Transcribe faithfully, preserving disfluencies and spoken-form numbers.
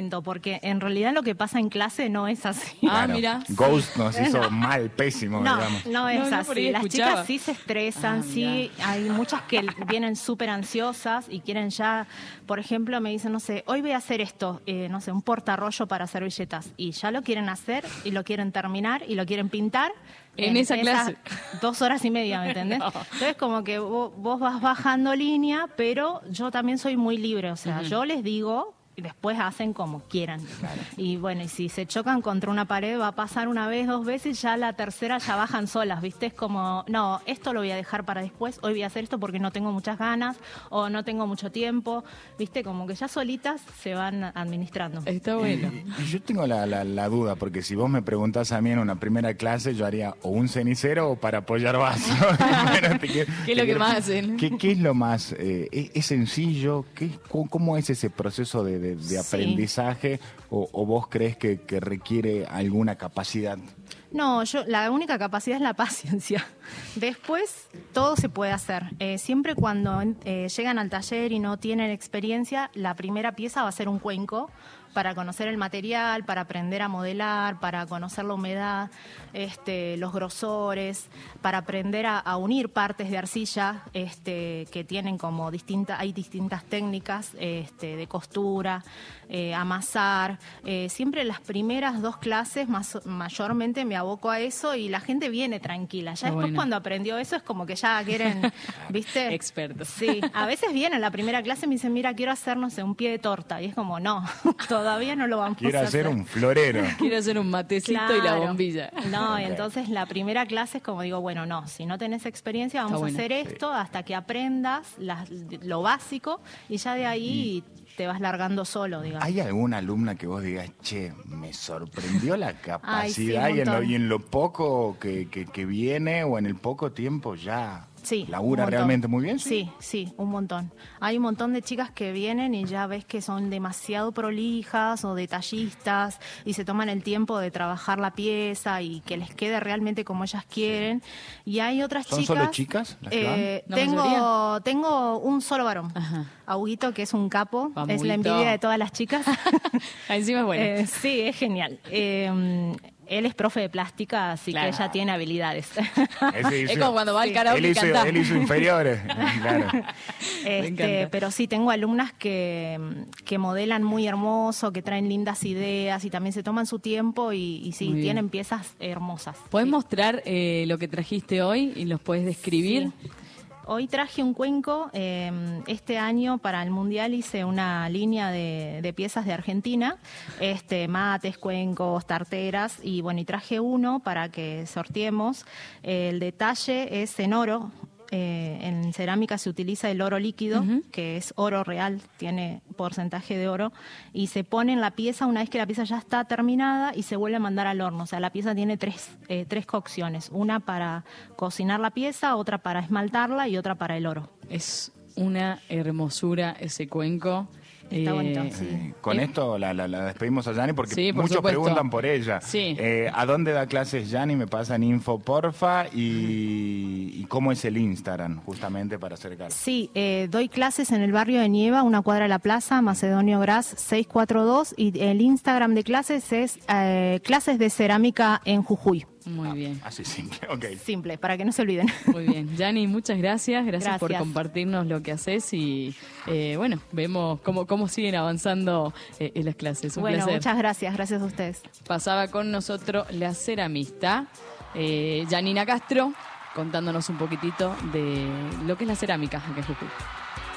cuento, porque en realidad lo que pasa en clase no es así. Ah, Claro. mira. Ghost nos hizo mal, pésimo, No, digamos. no es No, no, por ahí así. Las escuchaba. chicas sí se estresan, Ah, sí. Hay muchas que vienen súper ansiosas y quieren ya, por ejemplo, me dicen, no sé, hoy voy a hacer esto, eh, no sé, un portarrollo para servilletas. Y ya lo quieren hacer y lo quieren terminar y lo quieren pintar. En esa esas clase. Dos horas y media, ¿me entendés? No. Entonces, como que vos, vos vas bajando línea, pero yo también soy muy libre. O sea, yo les digo y después hacen como quieran. Y bueno, y si se chocan contra una pared, va a pasar una vez, dos veces, ya la tercera ya bajan solas, ¿viste? Es como, no, esto lo voy a dejar para después, hoy voy a hacer esto porque no tengo muchas ganas o no tengo mucho tiempo, ¿viste? Como que ya solitas se van administrando. Está bueno. Y yo tengo la, la, la duda, porque si vos me preguntás a mí en una primera clase, yo haría o un cenicero o para apoyar vasos. Bueno, te quiero- ¿Qué es te lo que quiero- más hacen? ¿Qué, qué es lo más? Eh, ¿es, es sencillo? ¿Qué, cómo, cómo es ese proceso de, de- de Sí. aprendizaje? O, ¿O vos crees que, que requiere alguna capacidad? No, yo la única capacidad es la paciencia. Después todo se puede hacer. Eh, siempre cuando eh, llegan al taller y no tienen experiencia, la primera pieza va a ser un cuenco para conocer el material, para aprender a modelar, para conocer la humedad, este, los grosores, para aprender a, a unir partes de arcilla, este, que tienen como distintas, hay distintas técnicas este, de costura, eh, amasar. Eh, siempre las primeras dos clases más, mayormente me aboco a eso y la gente viene tranquila. Ya Qué después bueno. cuando aprendió eso es como que ya quieren, ¿viste? Expertos. Sí, a veces vienen la primera clase y me dicen, mira, quiero hacer, no sé, un pie de torta. Y es como, no, todavía no lo vamos Quiero a hacer hacer. un florero. Quiero hacer un matecito y la Claro. bombilla. No, Ok. y entonces la primera clase es como digo, bueno, no, si no tenés experiencia, vamos Está a hacer bueno. esto hasta que aprendas las- lo básico y ya de ahí te vas largando solo, digamos. ¿Hay alguna alumna que vos digas, che, me sorprendió la capacidad Ay, sí, un y, en lo, montón. y en lo poco que, que, que viene o en el poco tiempo ya Sí, labura un montón. realmente muy bien? Sí, sí, un montón. Hay un montón de chicas que vienen y ya ves que son demasiado prolijas o detallistas y se toman el tiempo de trabajar la pieza y que les quede realmente como ellas quieren. Y hay otras ¿Son chicas... solo chicas las que eh, ¿La tengo, mayoría? tengo un solo varón. Ajá. A Huguito, que es un capo, Vamos, es la Huguito. envidia de todas las chicas. Ah, encima es bueno. Eh, sí, es genial. Eh, él es profe de plástica, así Claro. que ella tiene habilidades. Ese Es hizo- como cuando va al Sí. karaoke él, y hizo, canta. él hizo inferiores. Claro. Este, encanta. pero sí, tengo alumnas que, que modelan muy hermoso, que traen lindas ideas y también se toman su tiempo y, y sí, Muy bien. tienen piezas hermosas. ¿Puedes Sí. mostrar eh, lo que trajiste hoy y los puedes describir? Sí. Hoy traje un cuenco. eh, este año para el Mundial hice una línea de, de piezas de Argentina, este, mates, cuencos, tarteras, y bueno, y traje uno para que sorteemos. El detalle es en oro. Eh, en cerámica se utiliza el oro líquido, Ujú. que es oro real, tiene porcentaje de oro, y se pone en la pieza una vez que la pieza ya está terminada y se vuelve a mandar al horno. O sea, la pieza tiene tres, eh, tres cocciones, una para cocinar la pieza, otra para esmaltarla y otra para el oro. Es una hermosura ese cuenco. Está Eh, bonito, sí. Eh, Con Eh, esto la, la- la despedimos a Yani porque Sí, por muchos supuesto. preguntan por ella. Sí. Eh, ¿A dónde da clases Yani? Me pasan info, porfa. Y, y cómo es el Instagram, justamente para acercar. Sí, eh, doy clases en el barrio de Nieva, una cuadra de la plaza, Macedonio Gras seiscientos cuarenta y dos, y el Instagram de clases es eh, clases de cerámica en Jujuy. Muy bien. Así simple, ok. Simple, para que no se olviden. Muy bien. Yani, muchas gracias. Gracias, por Gracias. compartirnos lo que haces y eh, bueno, vemos cómo, cómo siguen avanzando eh, en las clases. Un Bueno, placer. muchas gracias, gracias a ustedes. Pasaba con nosotros la ceramista eh, Janina Castro, contándonos un poquitito de lo que es la cerámica acá en Jujuy.